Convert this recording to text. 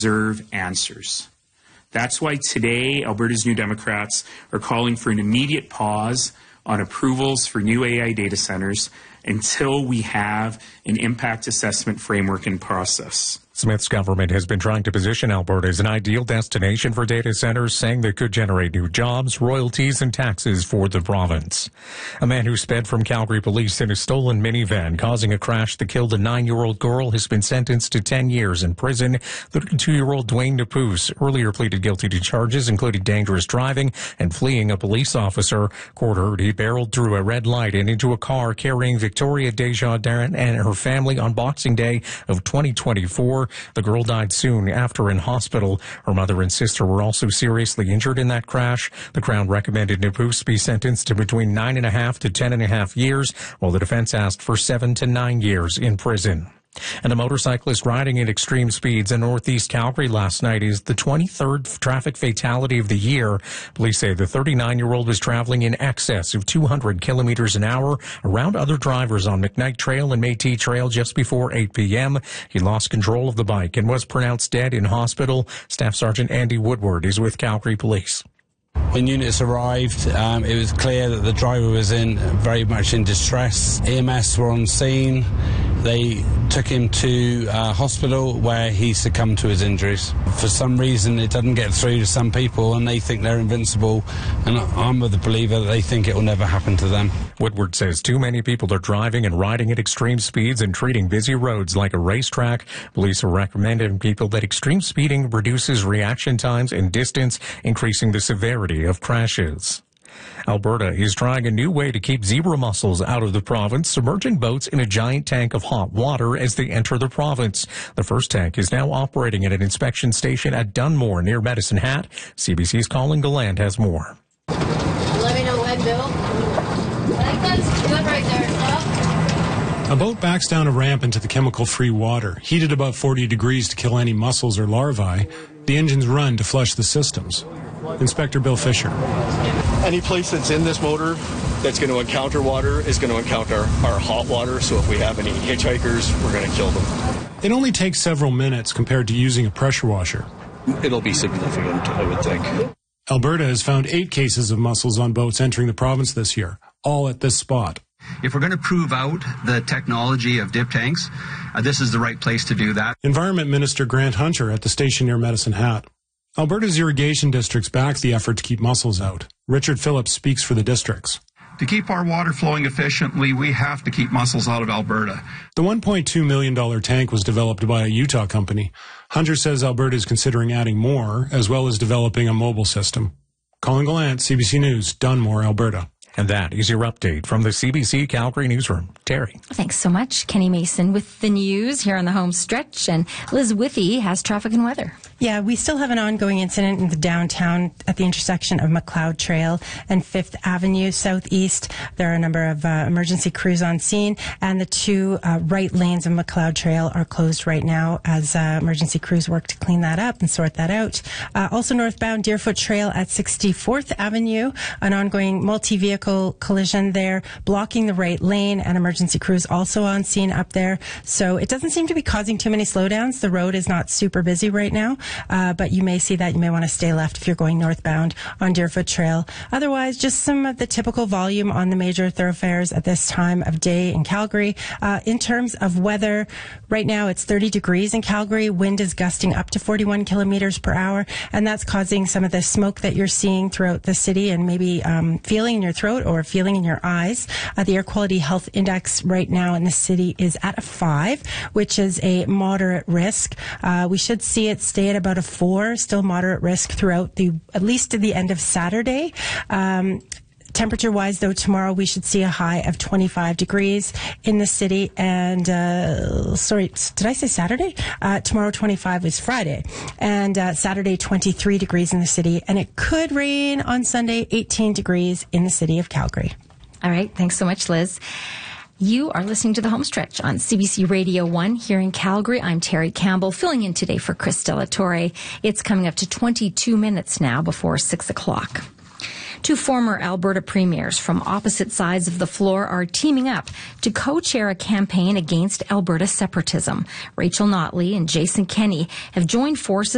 deserve answers. That's why today Alberta's New Democrats are calling for an immediate pause on approvals for new AI data centres until we have an impact assessment framework in process. Smith's government has been trying to position Alberta as an ideal destination for data centers, saying they could generate new jobs, royalties, and taxes for the province. A man who sped from Calgary police in a stolen minivan, causing a crash that killed a 9-year-old girl, has been sentenced to 10 years in prison. 32-year-old Dwayne Napus earlier pleaded guilty to charges including dangerous driving and fleeing a police officer. Court heard he barreled through a red light and into a car carrying Victoria Desjardins and her family on Boxing Day of 2024. The girl died soon after in hospital. Her mother and sister were also seriously injured in that crash. The Crown recommended Napus be sentenced to between 9.5 to 10.5 years, while the defense asked for 7 to 9 years in prison. And a motorcyclist riding at extreme speeds in northeast Calgary last night is the 23rd traffic fatality of the year. Police say the 39-year-old was traveling in excess of 200 kilometers an hour around other drivers on McKnight Trail and Métis Trail just before 8 p.m. He lost control of the bike and was pronounced dead in hospital. Staff Sergeant Andy Woodward is with Calgary Police. When units arrived, it was clear that the driver was very much in distress. EMS were on scene. They took him to hospital where he succumbed to his injuries. For some reason, it doesn't get through to some people and they think they're invincible. And I'm of the believer that they think it will never happen to them. Woodward says too many people are driving and riding at extreme speeds and treating busy roads like a racetrack. Police are recommending people that extreme speeding reduces reaction times and distance, increasing the severity of crashes. Alberta is trying a new way to keep zebra mussels out of the province, submerging boats in a giant tank of hot water as they enter the province. The first tank is now operating at an inspection station at Dunmore near Medicine Hat. CBC's Colin Gallant has more. Let me know when, Bill. I think that's good right there, Stop. A boat backs down a ramp into the chemical-free water, heated above 40 degrees to kill any mussels or larvae. The engines run to flush the systems. Inspector Bill Fisher. Any place that's in this motor that's going to encounter water is going to encounter our hot water, so if we have any hitchhikers, we're going to kill them. It only takes several minutes compared to using a pressure washer. It'll be significant, I would think. Alberta has found 8 cases of mussels on boats entering the province this year, all at this spot. If we're going to prove out the technology of dip tanks, this is the right place to do that. Environment Minister Grant Hunter at the station near Medicine Hat. Alberta's irrigation districts back the effort to keep mussels out. Richard Phillips speaks for the districts. To keep our water flowing efficiently, we have to keep mussels out of Alberta. The $1.2 million tank was developed by a Utah company. Hunter says Alberta is considering adding more, as well as developing a mobile system. Colin Gallant, CBC News, Dunmore, Alberta. And that is your update from the CBC Calgary Newsroom. Terry. Thanks so much, Kenny Mason, with the news here on the home stretch. And Liz Withy has traffic and weather. Yeah, we still have an ongoing incident in the downtown at the intersection of McLeod Trail and 5th Avenue Southeast. There are a number of emergency crews on scene, and the 2 right lanes of McLeod Trail are closed right now as emergency crews work to clean that up and sort that out. Also northbound Deerfoot Trail at 64th Avenue, an ongoing multi-vehicle collision there, blocking the right lane, and emergency crews also on scene up there. So it doesn't seem to be causing too many slowdowns. The road is not super busy right now. But you may see that. You may want to stay left if you're going northbound on Deerfoot Trail. Otherwise, just some of the typical volume on the major thoroughfares at this time of day in Calgary. In terms of weather, right now it's 30 degrees in Calgary. Wind is gusting up to 41 kilometers per hour, and that's causing some of the smoke that you're seeing throughout the city and maybe feeling in your throat or feeling in your eyes. The Air Quality Health Index right now in the city is at a 5, which is a moderate risk. We should see it stay at about a 4, still moderate risk throughout at least to the end of Saturday. Temperature-wise, though, tomorrow we should see a high of 25 degrees in the city. And, sorry, did I say Saturday? Tomorrow, 25 is Friday. And Saturday, 23 degrees in the city. And it could rain on Sunday, 18 degrees in the city of Calgary. All right. Thanks so much, Liz. You are listening to The Homestretch on CBC Radio 1 here in Calgary. I'm Terry Campbell, filling in today for Chris Delatorre. It's coming up to 22 minutes now before 6 o'clock. 2 former Alberta premiers from opposite sides of the floor are teaming up to co-chair a campaign against Alberta separatism. Rachel Notley and Jason Kenney have joined forces